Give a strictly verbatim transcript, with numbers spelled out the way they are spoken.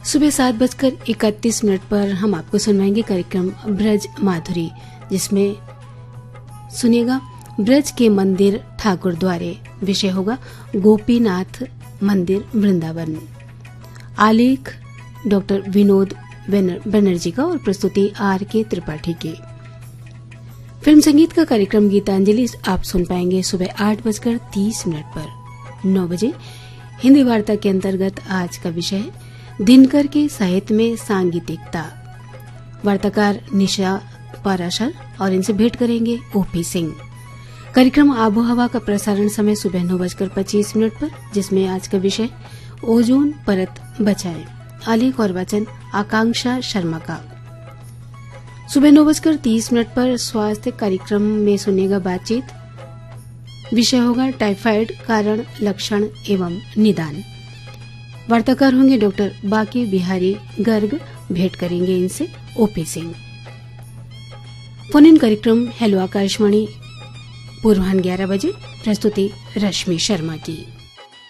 सुबह सात बजकर इकतीस मिनट पर हम आपको सुनवाएंगे कार्यक्रम ब्रज माधुरी, जिसमें सुनिएगा ब्रज के मंदिर ठाकुर द्वारे। विषय होगा गोपीनाथ मंदिर वृंदावन। आलेख डॉक्टर विनोद बनर्जी का और प्रस्तुति आर के त्रिपाठी की। फिल्म संगीत का कार्यक्रम गीतांजलि आप सुन पाएंगे सुबह आठ बजकर तीस मिनट पर। नौ बजे हिंदी वार्ता के अंतर्गत आज का विषय है दिनकर के साहित्य में सांगीतिकता। वार्ताकार निशा पाराशर और इनसे भेंट करेंगे ओपी सिंह। कार्यक्रम आबो हवा का प्रसारण समय सुबह नौ बजकर पच्चीस मिनट पर, जिसमें आज का विषय ओजोन परत बचाएं। आलेख और वचन आकांक्षा शर्मा का। सुबह नौ बजकर तीस मिनट पर स्वास्थ्य कार्यक्रम में सुनिएगा बातचीत। विषय होगा टाइफाइड कारण, लक्षण एवं निदान। वार्ताकार होंगे डॉक्टर बाकी बिहारी गर्ग। भेंट करेंगे इनसे ओपी सिंह। फोन इन कार्यक्रम हेलो आकाशवाणी पूर्वाह्न ग्यारह बजे। प्रस्तुति रश्मि शर्मा की।